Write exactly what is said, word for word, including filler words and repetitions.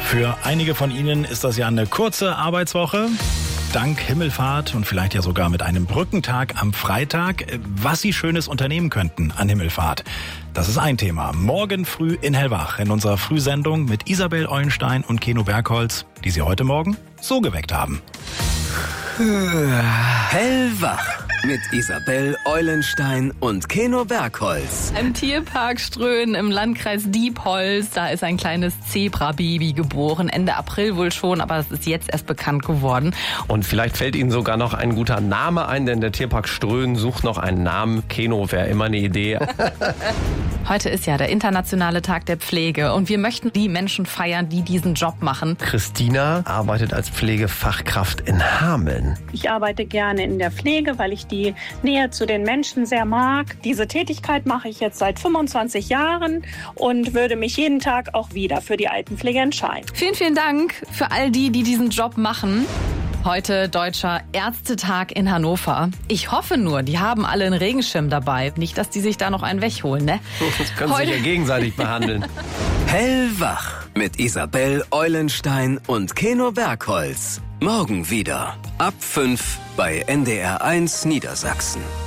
Für einige von Ihnen ist das ja eine kurze Arbeitswoche. Dank Himmelfahrt und vielleicht ja sogar mit einem Brückentag am Freitag. Was Sie Schönes unternehmen könnten an Himmelfahrt. Das ist ein Thema. Morgen früh in Hellwach in unserer Frühsendung mit Isabel Eulenstein und Keno Bergholz, die Sie heute Morgen so geweckt haben. Hellwach mit Isabel Eulenstein und Keno Bergholz. Im Tierpark Ströhen im Landkreis Diepholz, da ist ein kleines Zebra-Baby geboren. Ende April wohl schon, aber es ist jetzt erst bekannt geworden. Und vielleicht fällt Ihnen sogar noch ein guter Name ein, denn der Tierpark Ströhen sucht noch einen Namen. Keno wäre immer eine Idee. Heute ist ja der internationale Tag der Pflege und wir möchten die Menschen feiern, die diesen Job machen. Christina arbeitet als Pflegefachkraft in Hameln. Ich arbeite gerne in der Pflege, weil ich die Nähe zu den Menschen sehr mag. Diese Tätigkeit mache ich jetzt seit fünfundzwanzig Jahren und würde mich jeden Tag auch wieder für die Altenpflege entscheiden. Vielen, vielen Dank für all die, die diesen Job machen. Heute Deutscher Ärztetag in Hannover. Ich hoffe nur, die haben alle einen Regenschirm dabei. Nicht, dass die sich da noch einen wegholen, ne? Das können Sie sich ja gegenseitig behandeln. Hellwach mit Isabel Eulenstein und Keno Bergholz. Morgen wieder ab fünf bei N D R eins Niedersachsen.